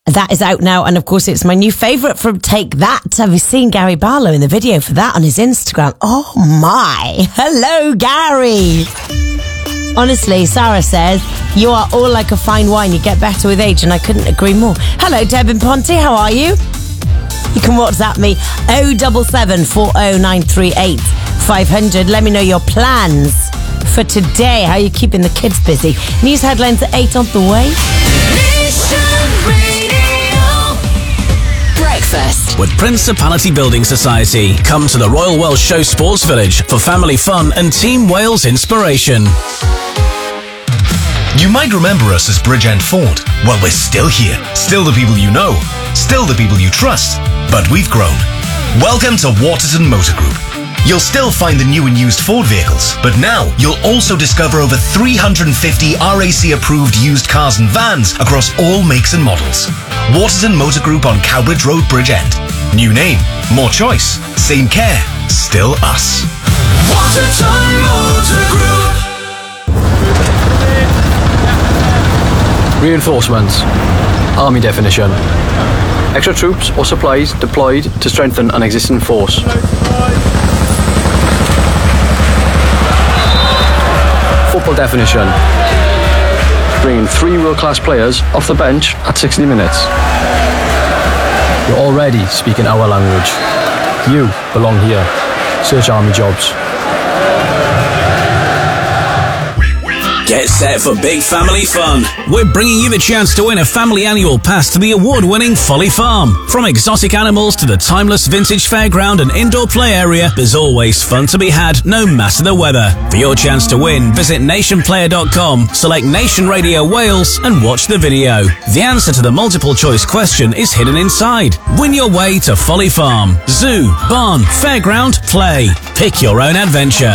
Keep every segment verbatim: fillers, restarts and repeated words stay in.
That is out now, and of course it's my new favourite from Take That. Have you seen Gary Barlow in the video for that on his Instagram? Oh my! Hello, Gary! Honestly, Sarah says, you are all like a fine wine, you get better with age, and I couldn't agree more. Hello, Deb and Ponty, how are you? You can WhatsApp me oh seven seven, four oh nine three eight, five hundred. Let me know your plans for today. How are you keeping the kids busy? News headlines at eight on the way. Breakfast with Principality Building Society. Come to the Royal Welsh Show Sports Village for family fun and Team Wales inspiration. You might remember us as Bridgend Ford. Well, we're still here. Still the people you know. Still the people you trust. But we've grown. Welcome to Waterton Motor Group. You'll still find the new and used Ford vehicles, but now you'll also discover over three hundred fifty R A C approved used cars and vans across all makes and models. Waterton Motor Group on Cowbridge Road, Bridgend. New name, more choice, same care, still us. Waterton Motor Group. Reinforcements. Army definition. Extra troops or supplies deployed to strengthen an existing force. Football definition. Bringing three world-class players off the bench at sixty minutes. You're already speaking our language. You belong here. Search Army Jobs. Get set for big family fun. We're bringing you the chance to win a family annual pass to the award-winning Folly Farm. From exotic animals to the timeless vintage fairground and indoor play area, there's always fun to be had, no matter the weather. For your chance to win, visit nation player dot com, select Nation Radio Wales and watch the video. The answer to the multiple choice question is hidden inside. Win your way to Folly Farm. Zoo, barn, fairground, play. Pick your own adventure.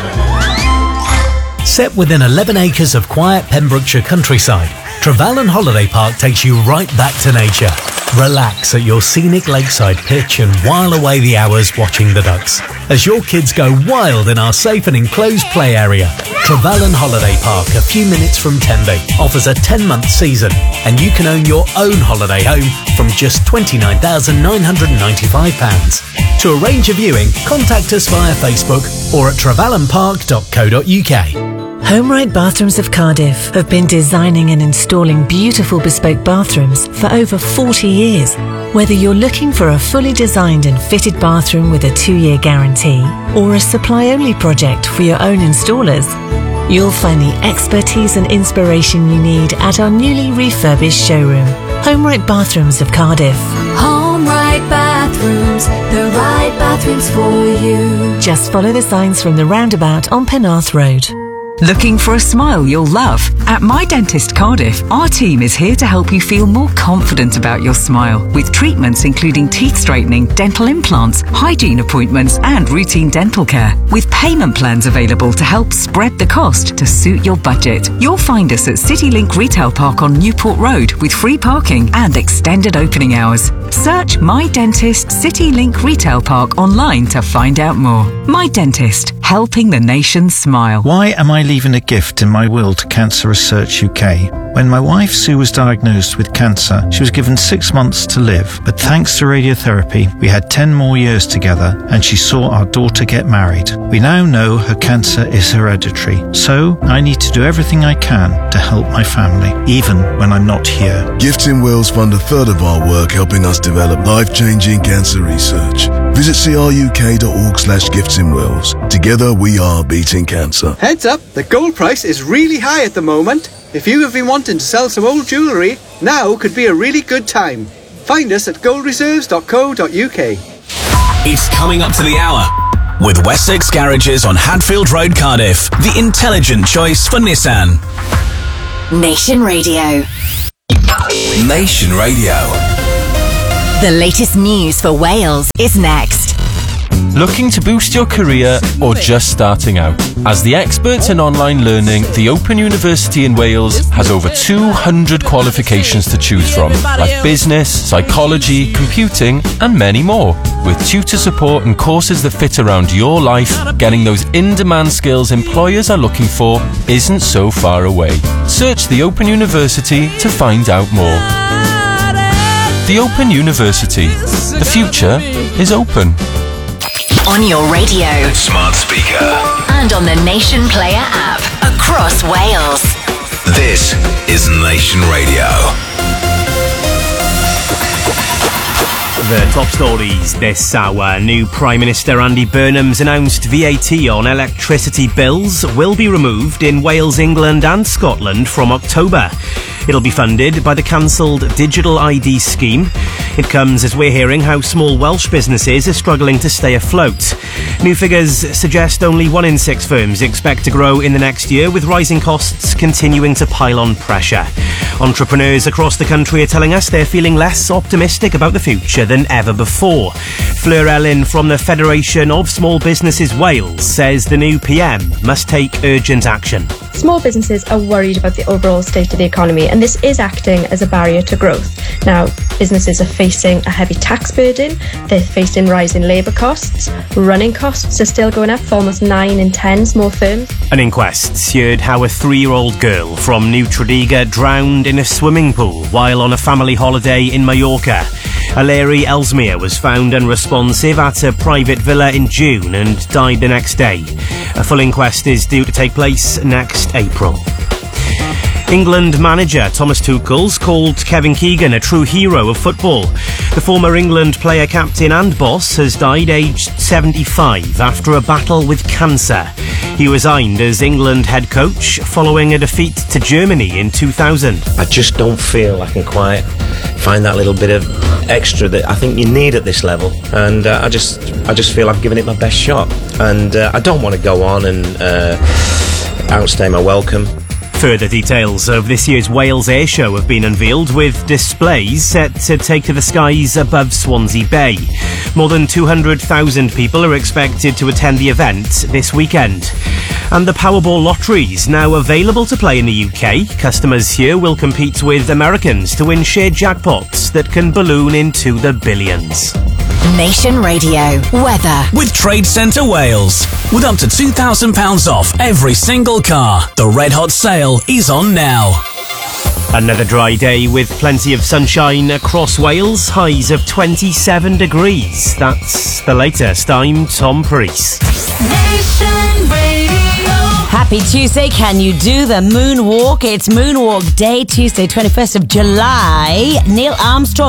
Set within eleven acres of quiet Pembrokeshire countryside, Trevelyan Holiday Park takes you right back to nature. Relax at your scenic lakeside pitch and while away the hours watching the ducks as your kids go wild in our safe and enclosed play area. Trevelyan Holiday Park, a few minutes from Tenby, offers a ten-month season and you can own your own holiday home from just twenty-nine thousand nine hundred ninety-five pounds. To arrange a viewing, contact us via Facebook or at trevelyan park dot co dot uk. HomeRight Bathrooms of Cardiff have been designing and installing beautiful bespoke bathrooms for over forty years. Whether you're looking for a fully designed and fitted bathroom with a two-year guarantee or a supply-only project for your own installers, you'll find the expertise and inspiration you need at our newly refurbished showroom, HomeRight Bathrooms of Cardiff. HomeRight Bathrooms, the right bathrooms for you. Just follow the signs from the roundabout on Penarth Road. Looking for a smile you'll love? At My Dentist Cardiff, our team is here to help you feel more confident about your smile with treatments including teeth straightening, dental implants, hygiene appointments and routine dental care. With payment plans available to help spread the cost to suit your budget. You'll find us at CityLink Retail Park on Newport Road with free parking and extended opening hours. Search My Dentist CityLink Retail Park online to find out more. My Dentist, helping the nation smile. Why am I leaving a gift in my will to Cancer Research U K? When my wife Sue was diagnosed with cancer, she was given six months to live, but thanks to radiotherapy, we had ten more years together and she saw our daughter get married. We now know her cancer is hereditary, so I need to do everything I can to help my family, even when I'm not here. Gifts in Wales fund a third of our work helping us develop life-changing cancer research. Visit c r u k dot org slash gifts in Wales. Together we are beating cancer. Heads up, the gold price is really high at the moment. If you have been wanting to sell some old jewellery, now could be a really good time. Find us at gold reserves dot co dot u k. It's coming up to the hour with Wessex Garages on Hadfield Road, Cardiff. The intelligent choice for Nissan. Nation Radio. Nation Radio. The latest news for Wales is next. Looking to boost your career or just starting out? As the experts in online learning, the Open University in Wales has over two hundred qualifications to choose from, like business, psychology, computing, and many more. With tutor support and courses that fit around your life, getting those in-demand skills employers are looking for isn't so far away. Search the Open University to find out more. The Open University. The future is open. On your radio. Smart speaker. And on the Nation Player app. Across Wales. This is Nation Radio. The top stories this hour. New Prime Minister Andy Burnham's announced V A T on electricity bills will be removed in Wales, England and Scotland from October. It'll be funded by the cancelled Digital I D scheme. It comes as we're hearing how small Welsh businesses are struggling to stay afloat. New figures suggest only one in six firms expect to grow in the next year, with rising costs continuing to pile on pressure. Entrepreneurs across the country are telling us they're feeling less optimistic about the future than ever before. Fleur Ellin from the Federation of Small Businesses Wales says the new P M must take urgent action. Small businesses are worried about the overall state of the economy, and this is acting as a barrier to growth. Now, businesses are facing a heavy tax burden, they're facing rising labour costs, running costs are still going up for almost nine in ten small firms. An inquest heard how a three-year-old girl from New Tredegar drowned in a swimming pool while on a family holiday in Mallorca. Aleri Ellesmere was found unresponsive at a private villa in June and died the next day. A full inquest is due to take place next April. England manager Thomas Tuchel's called Kevin Keegan a true hero of football. The former England player, captain and boss has died aged seventy-five after a battle with cancer. He resigned as England head coach following a defeat to Germany in two thousand. I just don't feel I can quite find that little bit of extra that I think you need at this level, and uh, I just I just feel I've given it my best shot, and uh, I don't want to go on and uh, outstay my welcome. Further details of this year's Wales Air Show have been unveiled, with displays set to take to the skies above Swansea Bay. More than two hundred thousand people are expected to attend the event this weekend. And the Powerball lotteries now available to play in the U K. Customers here will compete with Americans to win shared jackpots that can balloon into the billions. Nation Radio. Weather. With Trade Centre Wales. With up to two thousand pounds off every single car. The Red Hot sale is on now. Another dry day with plenty of sunshine across Wales. Highs of twenty-seven degrees. That's the latest. I'm Tom Priest. Nation Radio. Happy Tuesday. Can you do the moonwalk? It's Moonwalk Day, Tuesday, twenty-first of July. Neil Armstrong